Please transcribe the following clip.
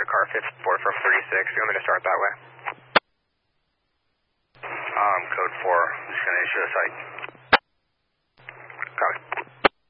car 54 from 36. You want me to start that way? Code 4. I'm just going to issue a site.